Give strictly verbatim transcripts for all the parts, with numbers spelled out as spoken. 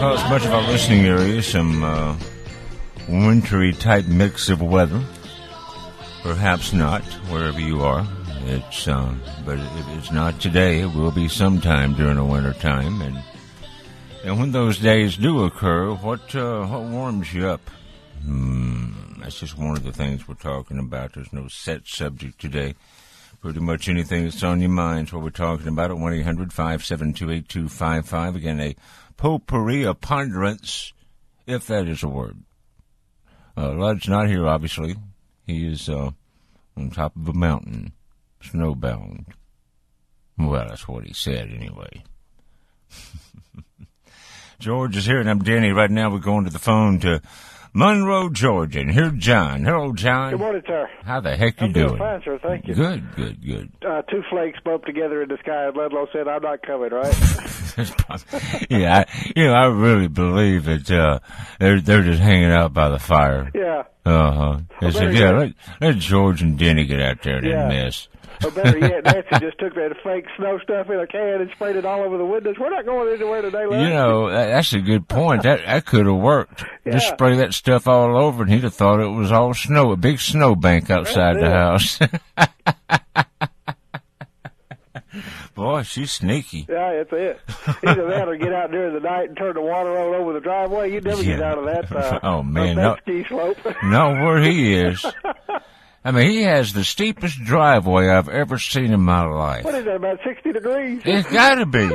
across much of our listening area some uh, wintry type mix of weather. Perhaps not wherever you are. It's uh, but if it's not today, it will be sometime during the winter time. And and when those days do occur, what uh, what warms you up? Hmm, that's just one of the things we're talking about. There's no set subject today. Pretty much anything that's on your mind is what we're talking about at one eight hundred five seven two eight two five five. Again, a potpourri, a ponderance, if that is a word. Uh, Lud's not here, obviously. He is uh, on top of a mountain, snowbound. Well, that's what he said anyway. George is here, and I'm Danny. Right now we're going to the phone to Monroe, Georgia, and here's John. Hello, John. Good morning, sir. How the heck you I'm doing? doing fine, sir. Thank you. Good, good, good. Uh, two flakes bumped together in the sky, and Ludlow said, I'm not coming, right? yeah, I, you know, I really believe that uh, they're they're just hanging out by the fire. Yeah. Uh-huh. They Well, said, yeah, let, let George and Denny get out there in Yeah. that mess. Or better yet, Nancy just took that fake snow stuff in a can and sprayed it all over the windows. We're not going anywhere today, Lud. You know, that, that's a good point. That that could have worked. Just Yeah. spray that stuff all over, and he'd have thought it was all snow, a big snowbank outside the house. Boy, she's sneaky. Yeah, that's it. Either that or get out during the night and turn the water all over the driveway. You'd never get Yeah. out of that. Uh, Oh, man, that no. ski slope. Know where he is. I mean, he has the steepest driveway I've ever seen in my life. What is that, about sixty degrees? It's gotta be.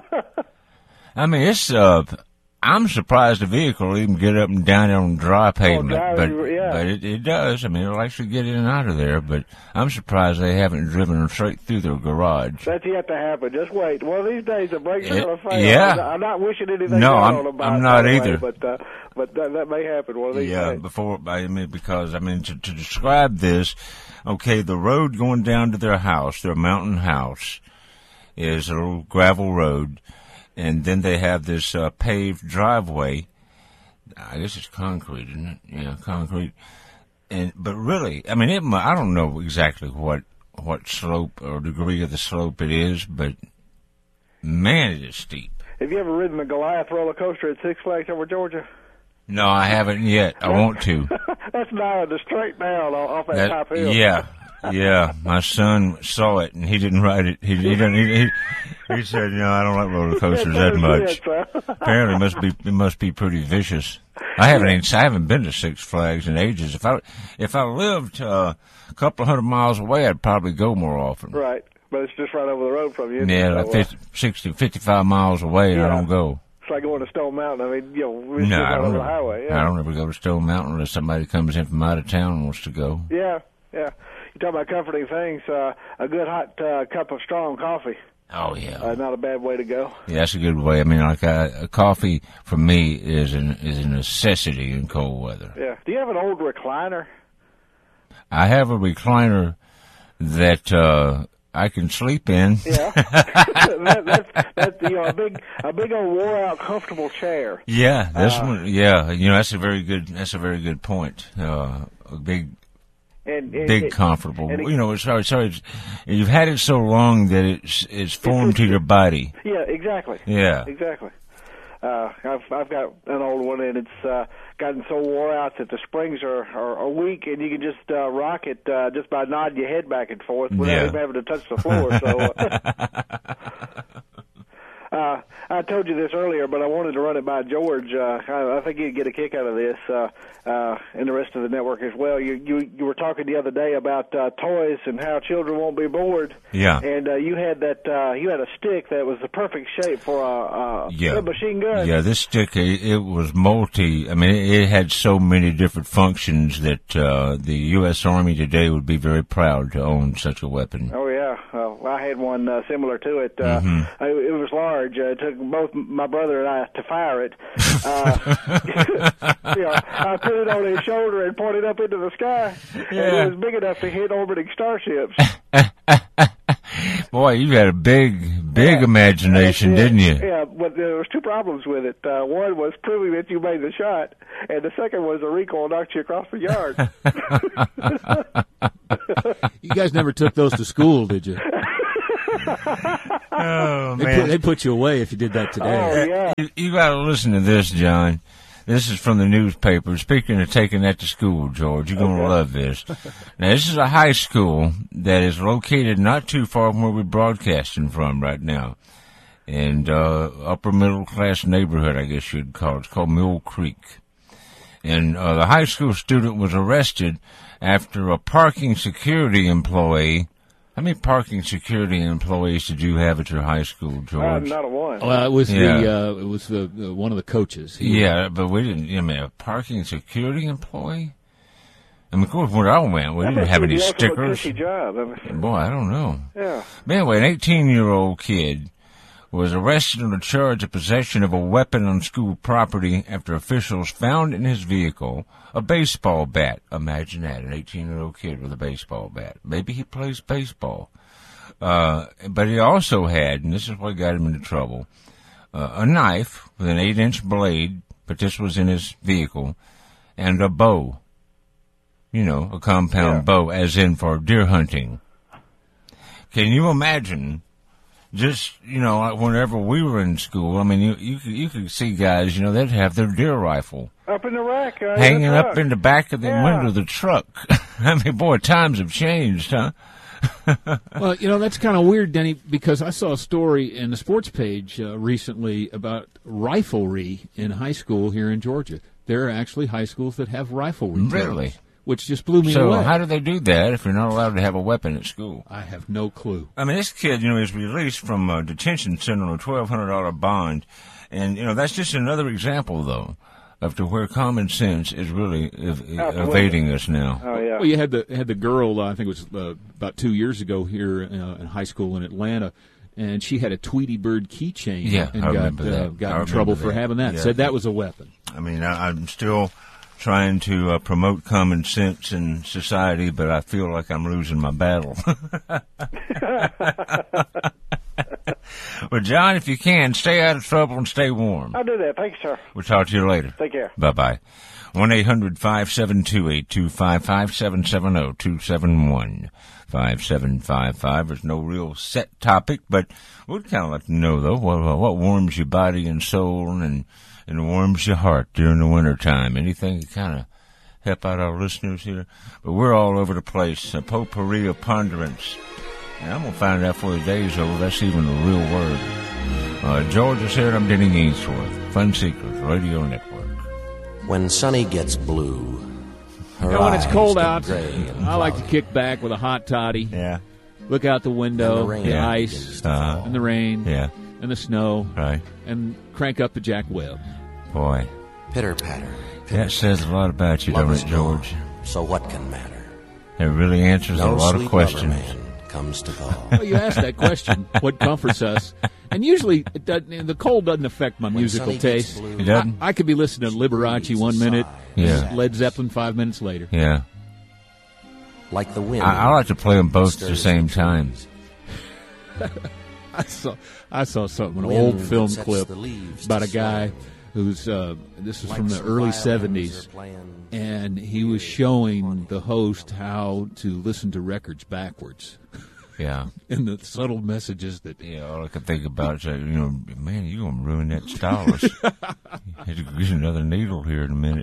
I mean, it's, uh, I'm surprised the vehicle will even get up and down on dry pavement, dry, but, yeah. but it, it does. I mean, it'll actually get in and out of there, but I'm surprised they haven't driven straight through their garage. That's yet to happen. Just wait. One of these days, the brakes are It- going to fail. yeah. I'm, I'm not wishing anything No, down I'm- on them. by- I'm by not the way, either. But uh, but that, that may happen one of these Yeah, days. before, I mean, because, I mean, to, to describe this, okay, the road going down to their house, their mountain house, is a little gravel road, and then they have this uh, paved driveway. I guess it's concrete, isn't it? Yeah, concrete. And but really, I mean, it. mu- I don't know exactly what what slope or degree of the slope it is, but man, it is steep. Have you ever ridden the Goliath roller coaster at Six Flags over Georgia? No, I haven't yet. I want to. That's now the straight down off that, That- top hill. yeah, yeah. My son saw it, and he didn't ride it. He he didn't. He, he, he said, "No, I don't like roller coasters that much." Apparently, it must be it must be pretty vicious. I haven't even, I haven't been to Six Flags in ages. If I if I lived uh, a couple of hundred miles away, I'd probably go more often. Right, but it's just right over the road from you. isn't it? Yeah, So, like uh, fifty, sixty, fifty-five miles away, and I Yeah. don't go. It's like going to Stone Mountain. I mean, you know, it's No, just I right don't. over the Ever, highway. Yeah. I don't ever go to Stone Mountain unless somebody comes in from out of town and wants to go. Yeah, yeah. You talk about comforting things. Uh, a good hot uh, cup of strong coffee. Oh yeah. Uh, not a bad way to go. Yeah, that's a good way. I mean, like uh, a coffee for me is an is a necessity in cold weather. Yeah. Do you have an old recliner? I have a recliner that uh, I can sleep in. Yeah. that, that's that's you know, a big a big old wore out comfortable chair. Yeah, this Uh, one. Yeah, you know, that's a very good. That's a very good point. Uh, a big, And, and big, it, comfortable. and it- You know, it's sorry, sorry. It's, you've had it so long that it's it's formed to your body. Yeah, exactly. Yeah. Exactly. Uh, I've I've got an old one, and it's uh, gotten so wore out that the springs are, are, are weak, and you can just uh, rock it uh, just by nodding your head back and forth without Yeah. even having to touch the floor. So. Uh, Uh, I told you this earlier, but I wanted to run it by George. Uh, I, I think you'd get a kick out of this, uh, uh, and the rest of the network as well. You you, you were talking the other day about uh, toys and how children won't be bored. Yeah. And uh, you had that uh, you had a stick that was the perfect shape for a, a Yeah. machine gun. Yeah, this stick, it, it was multi, I mean, it, it had so many different functions that uh, the U S Army today would be very proud to own such a weapon. Oh yeah, uh, I had one uh, similar to it. Uh, Mm-hmm. it. It was large. Uh, it took both my brother and I to fire it. Uh, you know, I put it on his shoulder and pointed up into the sky, Yeah. and it was big enough to hit orbiting starships. Boy, you had a big, big Yeah. imagination, Yeah, didn't you? Yeah, but there was two problems with it. Uh, one was proving that you made the shot, and the second was the recoil knocked you across the yard. You guys never took those to school, did you? Oh, They man. put, they put you away if you did that today. Oh, yeah. You, you got to listen to this, John. This is from the newspaper. Speaking of taking that to school, George, you're going to Okay. love this. Now, this is a high school that is located not too far from where we're broadcasting from right now. And uh, upper middle class neighborhood, I guess you'd call it. It's called Mill Creek. And uh, the high school student was arrested after a parking security employee. How many parking security employees did you have at your high school, Uh, George? not a one. Well, it was Yeah. the uh, it was the uh, one of the coaches. He- Yeah, but we didn't. I mean, a parking security employee. I mean, of course, where I went, we I didn't bet have it any was the ultimate stickers. cushy job. I mean, Boy, I don't know. yeah. But anyway, an eighteen-year-old kid was arrested on a charge of possession of a weapon on school property after officials found in his vehicle a baseball bat. Imagine that, an eighteen-year-old kid with a baseball bat. Maybe he plays baseball. Uh, but he also had, and this is what got him into trouble, uh, a knife with an eight-inch blade, but this was in his vehicle, and a bow. You know, a compound Yeah. bow, as in for deer hunting. Can you imagine? Just, you know, like whenever we were in school, I mean, you you could, you could see guys, you know, they'd have their deer rifle Up in the rack. Uh, hanging in the up truck. in the back of the Yeah. window of the truck. I mean, boy, times have changed, huh? Well, you know, that's kind of weird, Denny, because I saw a story in the sports page uh, recently about riflery in high school here in Georgia. There are actually high schools that have riflery. Really? teams, which just blew me So away. how do they do that if you're not allowed to have a weapon at school? I have no clue. I mean, this kid, you know, is released from a detention center on a twelve hundred dollars bond. And, you know, that's just another example, though, of to where common sense is really ev- evading us now. Oh, yeah. Well, you had the had the girl. Uh, I think it was uh, about two years ago here uh, in high school in Atlanta, and she had a Tweety Bird keychain. Yeah, and I got remember uh, that. got I in trouble remember for that. having that. Yeah. Said that was a weapon. I mean, I, I'm still trying to uh, promote common sense in society, but I feel like I'm losing my battle. Well, John, if you can, stay out of trouble and stay warm. I'll do that. Thanks, sir. We'll talk to you later. Take care. Bye-bye. one eight hundred five seven two eight two five five seven seven zero two seven one five seven five five. There's no real set topic, but we'd kind of like to know, though, what, what warms your body and soul and, and warms your heart during the wintertime. Anything to kind of help out our listeners here? But we're all over the place. A potpourri of ponderance. And I'm going to find out before the day's over. That's even a real word. Uh, George is here, and I'm Denny Ainsworth. Fun Seekers Radio Network. When Sunny gets blue, her You know, when it's eyes cold get out, gray and I like to cloudy. kick back with a hot toddy, Yeah. look out the window, And the rain the Yeah. ice, begins to Uh, fall. and the rain, Yeah. and the snow, Right. and crank up the Jack Webb. Boy. Pitter patter. That says a lot about you, Love don't is it, George? gone, so what can matter? It really answers a No lot sweet of questions. lover man comes to call. Well, you asked that question, what comforts us? And usually, it doesn't, the cold doesn't affect my When musical Sunny gets taste. blue, It doesn't? I, I could be listening to Liberace one minute, Yeah. and Led Zeppelin five minutes later. Yeah. like the wind. I, I like to play them both at the stirs same the time. trees. I saw I saw something, an Wind old that film sets clip the leaves about to a guy sway. who's uh, this was Like from the some early violins seventies, are playing and he was showing the host how to listen to records backwards Yeah. and the subtle messages that. Yeah, all I could think about is, that, you know, man, you're going to ruin that stylus. Had to get another needle here in a minute.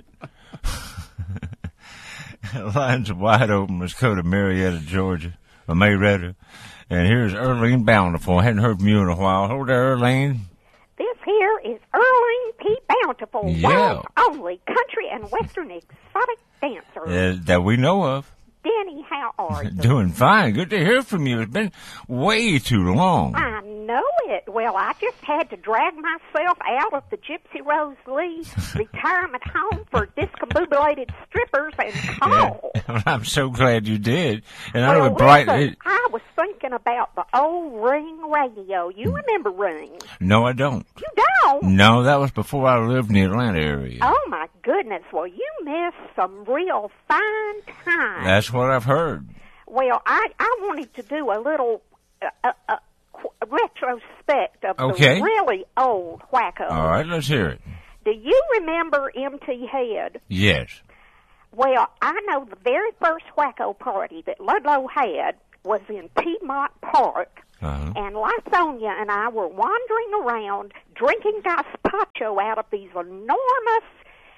Lines are wide open. Let's go to Marietta, Georgia, or Marietta. And here's Earlene Bountiful. I hadn't heard from you in a while. Hold there, Earlene. This here is Earlene P. Bountiful, Yeah. world's only country and western exotic dancer. Uh, that we know of. Denny, how are you? Doing fine. Good to hear from you. It's been way too long. I know it. Well, I just had to drag myself out of the Gypsy Rose Lee retirement home for discombobulated strippers and call. Yeah. I'm so glad you did. And I know Well, it bright. listen, It, I was thinking about the old Ring radio. You remember Ring? no, I don't. You don't? No, that was before I lived in the Atlanta area. Oh, my goodness. Well, you missed some real fine times. That's what I've heard. Well, I, I wanted to do a little uh, uh, uh, qu- retrospect of Okay. the really old Wacko. All right, let's hear it. Do you remember M T Head? Yes. Well, I know the very first Wacko party that Ludlow had was in Piedmont Park Uh-huh. And Lithonia and I were wandering around drinking gazpacho out of these enormous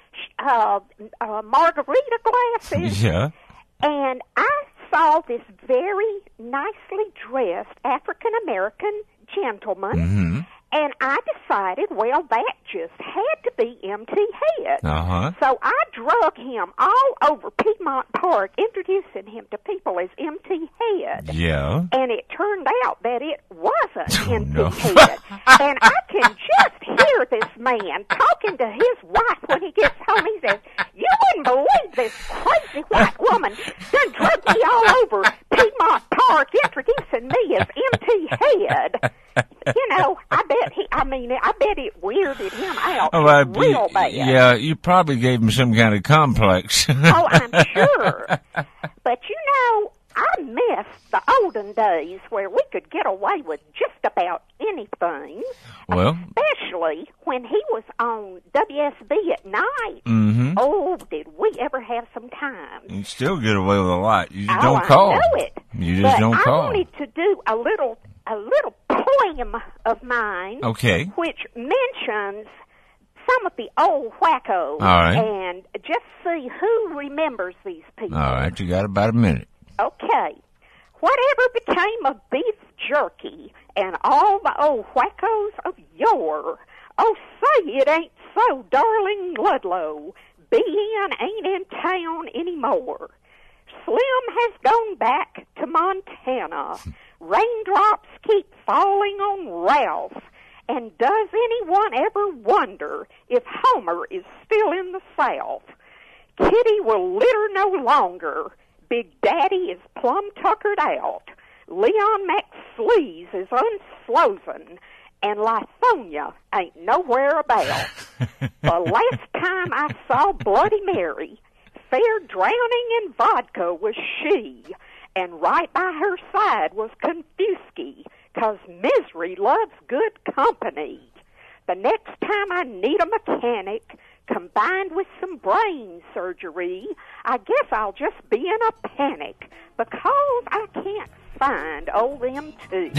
uh, uh, margarita glasses. Yeah. And I saw this very nicely dressed African-American gentleman, Mm-hmm. and I decided, well, that just had to be M T Head. Uh-huh. So I drug him all over Piedmont Park, introducing him to people as M T Head. Yeah. And it turned out that it wasn't Oh, M T no. Head. And I can just hear this man talking to his wife when he gets home. He says, "You wouldn't believe this crazy white woman done drug me all over Piedmont Park, introducing me as M T Head." You know, I bet he, I mean, I bet it weirded him out Oh, I, real bad. Yeah, you probably gave him some kind of complex. Oh, I'm sure. But, you know, I miss the olden days where we could get away with just about anything. Well, Especially when he was on W S B at night. mm-hmm. Oh, did we ever have some time. You still get away with a lot. You just Oh, don't call. I know it. You just but don't I call. wanted to do a little, a little poem of mine. Okay. Which mentions some of the old wackos. All right. And just see who remembers these people. All right, you got about a minute. Okay. Whatever became of beef jerky and all the old wackos of yore? Oh, say it ain't so, darling Ludlow. B N ain't in town anymore. Slim has gone back to Montana. Raindrops keep falling on Ralph. And does anyone ever wonder if Homer is still in the South? Kitty will litter no longer. Big Daddy is plumb tuckered out. Leon McSleaze is unslozen. And Lithonia ain't nowhere about. The last time I saw Bloody Mary, fair drowning in vodka was she. And right by her side was Confuski, 'cause misery loves good company. The next time I need a mechanic, combined with some brain surgery, I guess I'll just be in a panic, because I can't find old M T.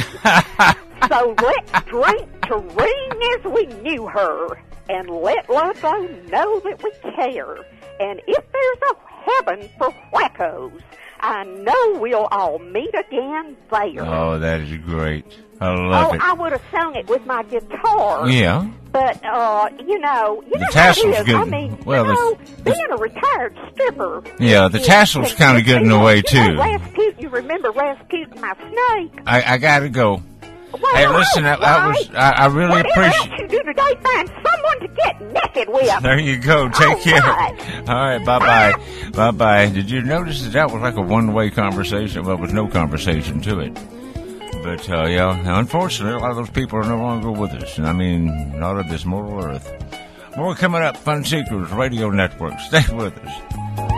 So let's drink to Ring as we knew her, and let Ludlow know that we care. And if there's a heaven for wackos, I know we'll all meet again there. Oh, that is great. I love oh, it. I would have sung it with my guitar. Yeah. But, uh, you know, you The know how tassel's it is. I getting- mean, well, you the- know, the- being a retired stripper. Yeah, the is- tassel's can- kinda you getting know, away, you too. know Rasputin, you remember Rasputin, my snake? I, I gotta go. Well, Hey, listen, I, I was, right. I, I really Whatever appreciate. else you do today, find someone to get naked with. There you go. Take All care. right. All right. Bye bye. Bye bye. Did you notice that that was like a one way conversation? Well, there was no conversation to it. But, uh, yeah, unfortunately, a lot of those people are no longer with us. And I mean, not of this mortal earth. More coming up. Fun Seekers Radio Network. Stay with us.